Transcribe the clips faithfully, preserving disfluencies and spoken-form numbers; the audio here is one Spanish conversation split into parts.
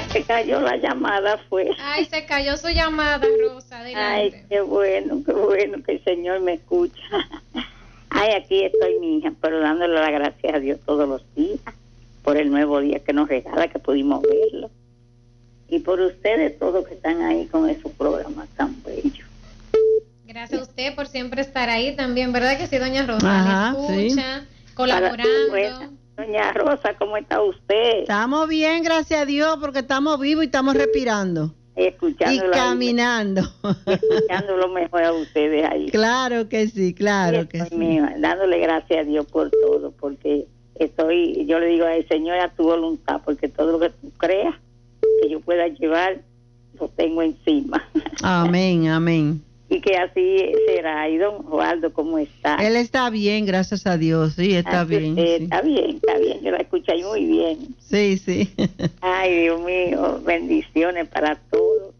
se cayó la llamada, fue. Ay, se cayó su llamada, Rosa. Adelante. Ay, qué bueno, qué bueno que el Señor me escucha. Ay, aquí estoy, mi hija, pero dándole las gracias a Dios todos los días por el nuevo día que nos regala, que pudimos verlo. Y por ustedes todos que están ahí con esos programas tan bellos. Gracias a usted por siempre estar ahí también, ¿verdad que sí, doña Rosa? Ajá, le escucha, sí. Colaborando. Buena. Doña Rosa, ¿cómo está usted? Estamos bien, gracias a Dios, porque estamos vivos y estamos respirando. Escuchando y caminando. Y escuchando lo mejor a ustedes ahí. Claro que sí, claro sí, que sí. Mío, dándole gracias a Dios por todo, porque estoy, yo le digo al Señor, a tu voluntad, porque todo lo que tú creas que yo pueda llevar, lo tengo encima. Amén, amén. Y que así será. Y don Osvaldo, ¿cómo está? Él está bien, gracias a Dios, sí, está Así bien. Es, sí. Está bien, está bien, yo la escuché muy bien. Sí, sí. Ay, Dios mío, bendiciones para todos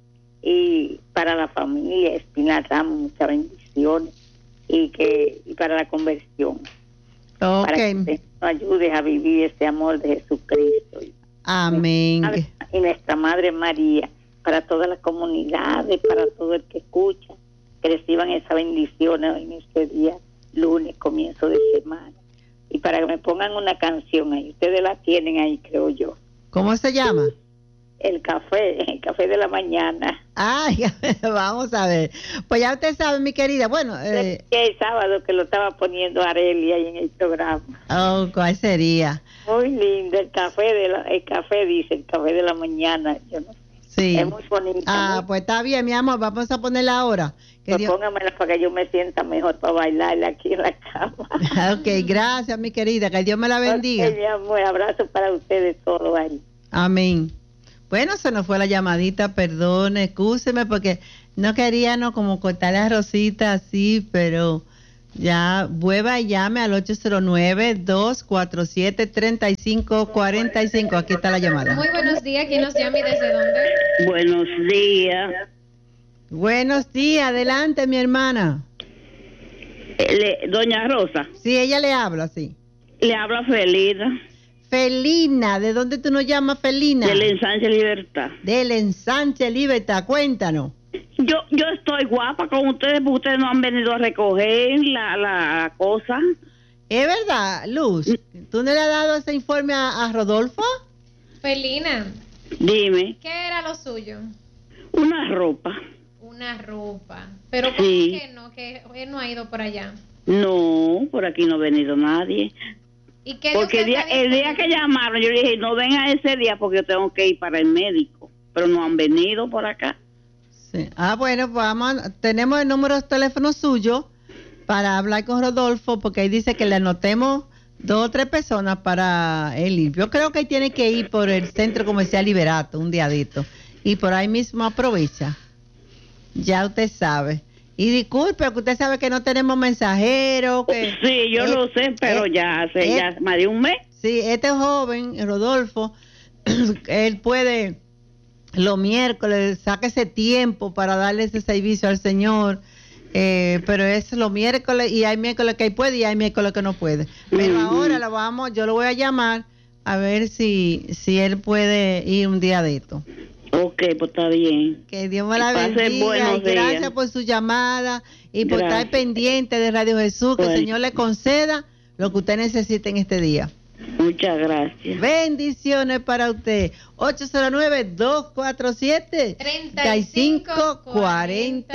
y para la familia Espina Ramos, muchas bendiciones y que y para la conversión. Okay. Para que nos ayudes a vivir este amor de Jesucristo. Amén. Y nuestra Madre María, para todas las comunidades, para todo el que escucha, que reciban esa bendición en este día, lunes, comienzo de semana. Y para que me pongan una canción ahí, ustedes la tienen ahí, creo yo. ¿Cómo se llama? El café, el café de la mañana. Ay, vamos a ver. Pues ya usted sabe, mi querida, bueno... Eh, el sábado que lo estaba poniendo Arely ahí en el programa. Oh, ¿cuál sería? Muy lindo, el café de la, el café dice, el café de la mañana, yo no sé. Sí. Es muy bonito. Ah, muy... pues está bien, mi amor, vamos a ponerla ahora. Que pues Dios... póngamela para que yo me sienta mejor para bailarla aquí en la cama. Ok, gracias, mi querida, que Dios me la bendiga. Okay, mi amor, abrazo para ustedes todos ahí. Amén. Bueno, se nos fue la llamadita, perdone, excúseme, porque no quería no como cortarle a Rosita así, pero ya vuelva y llame al ocho cero nueve, dos cuatro siete, tres cinco cuatro cinco. Aquí está la llamada. Muy buenos días, ¿quién nos llama y desde dónde? Buenos días. Buenos días, adelante, mi hermana. Le, Doña Rosa. Sí, ella le habla, sí. Le habla Felina. Felina, ¿de dónde tú nos llamas, Felina? Del Ensanche Libertad. Del Ensanche Libertad, cuéntanos. Yo yo estoy guapa con ustedes, porque ustedes no han venido a recoger la, la cosa. Es verdad, Luz. ¿Tú no le has dado ese informe a, a Rodolfo? Felina. Dime. ¿Qué era lo suyo? Una ropa. Una ropa. Pero ¿cómo sí. que no? Que él no ha ido por allá. No, por aquí no ha venido nadie. ¿Y qué porque el día, el día que llamaron, yo le dije, no vengan ese día porque yo tengo que ir para el médico. Pero no han venido por acá. Sí. Ah, bueno, pues vamos, tenemos el número de teléfono suyo para hablar con Rodolfo, porque ahí dice que le anotemos dos o tres personas para él. Yo creo que ahí tiene que ir por el Centro Comercial Liberato, un diadito. Y por ahí mismo aprovecha. Ya usted sabe. Y disculpe, que usted sabe que no tenemos mensajeros. Que sí, yo es, lo sé, pero es, ya hace es, ya más de un mes. Sí, este joven, Rodolfo, él puede los miércoles, saque ese tiempo para darle ese servicio al Señor. Eh, pero es los miércoles y hay miércoles que puede y hay miércoles que no puede. Pero uh-huh. ahora lo vamos, yo lo voy a llamar a ver si, si él puede ir un día de esto. Ok, pues está bien. Que Dios me la bendiga y gracias días. por su llamada y por gracias. estar pendiente de Radio Jesús, que bueno. el Señor le conceda lo que usted necesite en este día. Muchas gracias. Bendiciones para usted. ocho cero nueve, dos cuatro siete, tres cinco cuatro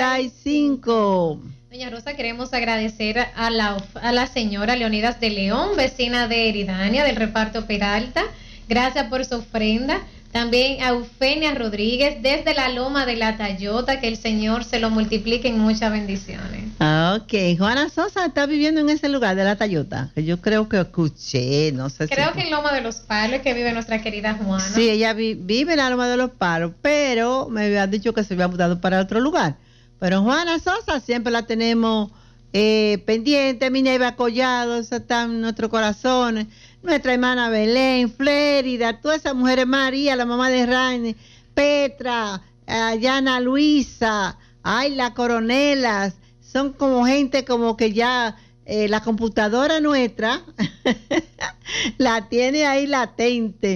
cinco. Doña Rosa, queremos agradecer a la, a la señora Leonidas de León, vecina de Eridania, del reparto Peralta. Gracias por su ofrenda. También a Eufenia Rodríguez desde la Loma de la Tayota, que el Señor se lo multiplique en muchas bendiciones. Ok, Juana Sosa está viviendo en ese lugar de la Tayota, que yo creo que escuché, no sé Creo si... que en Loma de los Palos, que vive nuestra querida Juana. Sí, ella vi, vive en la Loma de los Palos, pero me había dicho que se había mudado para otro lugar. Pero Juana Sosa siempre la tenemos eh, pendiente, Minerva Collado, esa está en nuestros corazones. Nuestra hermana Belén, Flérida, todas esas mujeres, María, la mamá de Raine, Petra, Yana Luisa, ay, las Coronelas, son como gente como que ya eh, la computadora nuestra la tiene ahí latente.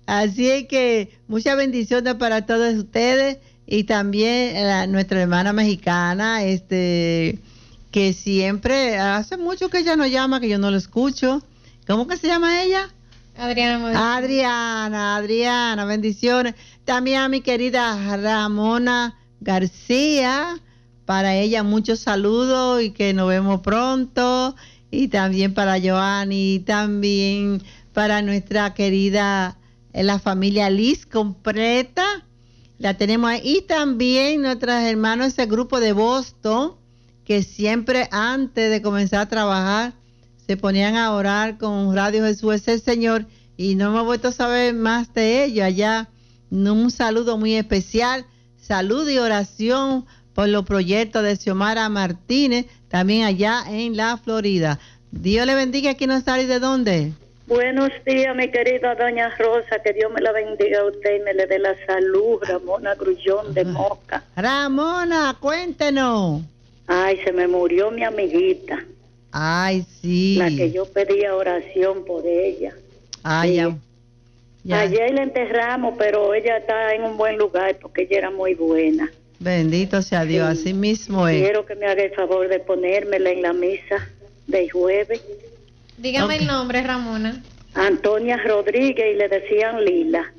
Así es que muchas bendiciones para todos ustedes y también a nuestra hermana mexicana, este, que siempre, hace mucho que ella nos llama, que yo no lo escucho. ¿Cómo que se llama ella? Adriana Modena. Adriana, Adriana, bendiciones. También a mi querida Ramona García, para ella muchos saludos y que nos vemos pronto. Y también para Joanny, y también para nuestra querida, eh, la familia Liz completa, la tenemos ahí. Y también nuestros hermanos, ese grupo de Boston, que siempre antes de comenzar a trabajar, se ponían a orar con Radio Jesús es el Señor, y no hemos vuelto a saber más de ellos. Allá, un saludo muy especial, salud y oración por los proyectos de Xiomara Martínez, también allá en la Florida. Dios le bendiga. ¿Quién nos sale de dónde? Buenos días, mi querida doña Rosa, que Dios me la bendiga a usted y me le dé la salud. Ramona Grullón de Moca. Ramona, cuéntenos. Ay, se me murió mi amiguita. Ay, sí. La que yo pedía oración por ella. Ay, sí. ya. Ya. Ayer la enterramos, pero ella está en un buen lugar porque ella era muy buena. Bendito sea Dios, Sí. así mismo es. Quiero que me haga el favor de ponérmela en la misa del jueves. Dígame Ok. el nombre, Ramona. Antonia Rodríguez, y le decían Lila.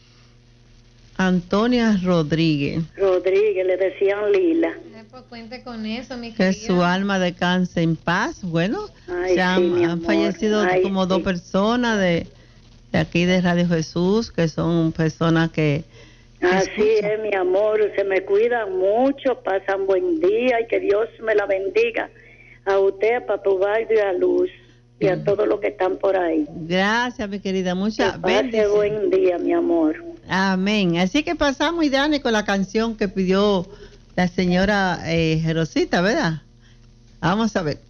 Antonia Rodríguez, Rodríguez, le decían Lila. Eh, pues cuente con eso, mi que querida. su alma descanse en paz. Bueno, Ay, se han, sí, mi han amor. fallecido Ay, como dos sí. personas de, de aquí de Radio Jesús, que son personas que... que Así escuchan. es, mi amor, se me cuidan mucho, pasan buen día y que Dios me la bendiga a usted, a Papo Barrio y a Luz y a todos los que están por ahí. Gracias, mi querida, Que muchas pase bendiciones. buen día, mi amor. Amén. Así que pasamos, y Dani, con la canción que pidió la señora eh, Rosita, ¿verdad? Vamos a ver.